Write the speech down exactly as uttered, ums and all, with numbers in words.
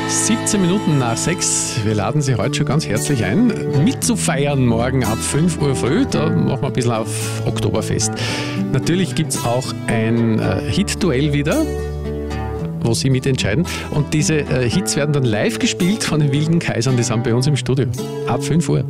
siebzehn Minuten nach sechs. Wir laden Sie heute schon ganz herzlich ein, mitzufeiern morgen ab fünf Uhr früh. Da machen wir ein bisschen auf Oktoberfest. Natürlich gibt es auch ein äh, Hit-Duell wieder, wo Sie mitentscheiden. Und diese äh, Hits werden dann live gespielt von den Wilden Kaisern. Die sind bei uns im Studio. Ab fünf Uhr.